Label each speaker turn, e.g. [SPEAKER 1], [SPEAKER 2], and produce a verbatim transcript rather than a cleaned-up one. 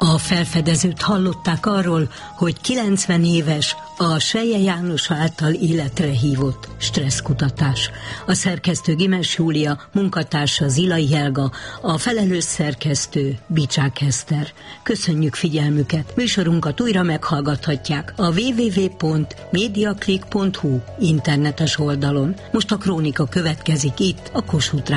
[SPEAKER 1] A felfedezőt hallották arról, hogy kilencven éves a Selye János által életre hívott stresszkutatás. A szerkesztő Gimes Júlia, munkatársa Zilai Helga, a felelős szerkesztő Bicsák Eszter. Köszönjük figyelmüket! Műsorunkat újra meghallgathatják a double-u double-u double-u pont mediaclick pont hu internetes oldalon. Most a krónika következik itt, a Kossuth